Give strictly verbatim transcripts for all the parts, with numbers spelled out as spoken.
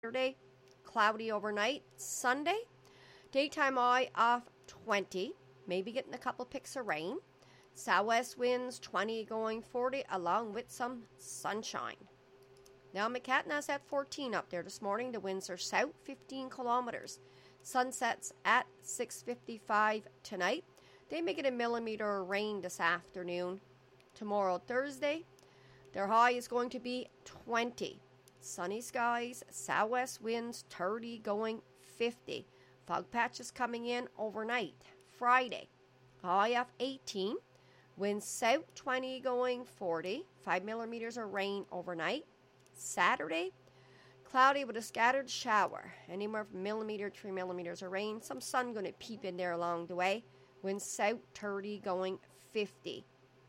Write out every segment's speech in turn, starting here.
Saturday, cloudy overnight. Sunday, daytime high of twenty. Maybe getting a couple picks of rain. Southwest winds twenty going forty, along with some sunshine. Now McCatna's at fourteen up there this morning. The winds are south fifteen kilometers. Sunsets at six fifty-five tonight. They may get a millimeter of rain this afternoon. Tomorrow, Thursday, their high is going to be twenty. Sunny skies, southwest winds thirty going fifty. Fog patches coming in overnight. Friday, high of eighteen. Winds south twenty going forty. five millimeters of rain overnight. Saturday, cloudy with a scattered shower. Anywhere from millimeter to three millimeters of rain. Some sun going to peep in there along the way. Winds south thirty going fifty.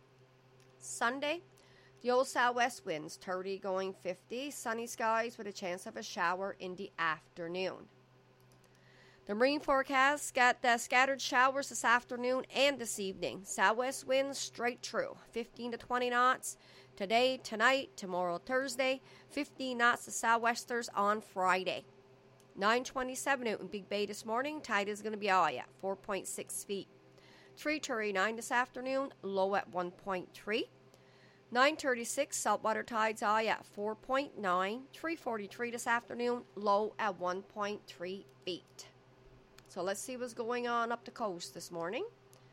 Sunday, the old southwest winds thirty going fifty. Sunny skies with a chance of a shower in the afternoon. The marine forecast got the scattered showers this afternoon and this evening. Southwest winds straight through, fifteen to twenty knots. Today, tonight, tomorrow, Thursday, fifteen knots to southwesters on Friday. nine twenty-seven out in Big Bay this morning. Tide is going to be high at four point six feet. three thirty-nine this afternoon, low at one point three. nine thirty-six, saltwater tides high at four point nine. three forty-three this afternoon, low at one point three feet. So let's see what's going on up the coast this morning.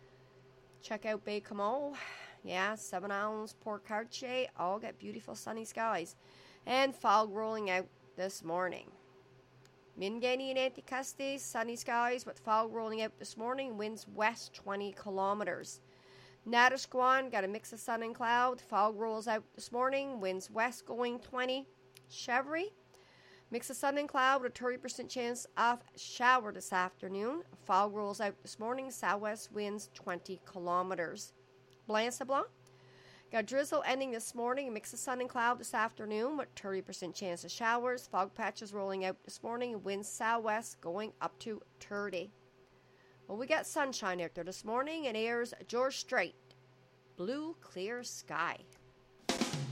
Check out Bay Comeau. Yeah, Seven Islands, Port Cartier, all got beautiful sunny skies. And fog rolling out this morning. Minganny and Anticosti, sunny skies with fog rolling out this morning. Winds west twenty kilometers. Natasquan got a mix of sun and cloud. Fog rolls out this morning. Winds west going twenty. Chevry, mix of sun and cloud with a thirty percent chance of shower this afternoon. Fog rolls out this morning. Southwest winds twenty kilometers. Blanc-Sablon, got drizzle ending this morning. A mix of sun and cloud this afternoon with thirty percent chance of showers. Fog patches rolling out this morning. Winds southwest going up to thirty. Well, we got sunshine out there this morning and airs George Strait. Blue, clear sky.